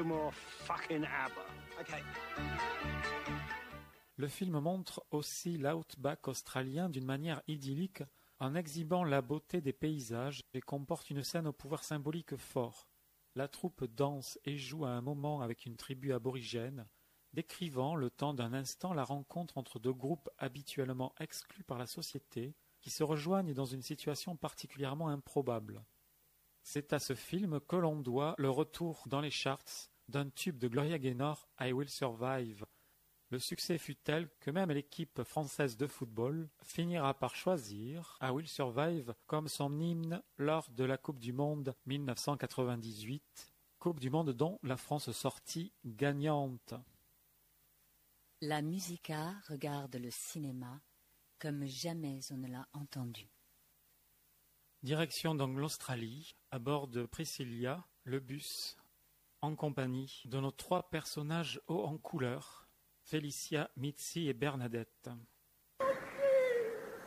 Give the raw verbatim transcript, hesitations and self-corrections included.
no more fucking ABBA. Okay. Le film montre aussi l'outback australien d'une manière idyllique en exhibant la beauté des paysages et comporte une scène au pouvoir symbolique fort. La troupe danse et joue à un moment avec une tribu aborigène, décrivant le temps d'un instant la rencontre entre deux groupes habituellement exclus par la société qui se rejoignent dans une situation particulièrement improbable. C'est à ce film que l'on doit le retour dans les charts d'un tube de Gloria Gaynor, I Will Survive. Le succès fut tel que même l'équipe française de football finira par choisir I Will Survive comme son hymne lors de la Coupe du Monde mille neuf cent quatre-vingt-dix-huit, Coupe du Monde dont la France sortit gagnante. La Musica regarde le cinéma comme jamais on ne l'a entendu. Direction donc l'Australie, à bord de Priscilla, le bus, en compagnie de nos trois personnages hauts en couleur, Félicia, Mitzi et Bernadette.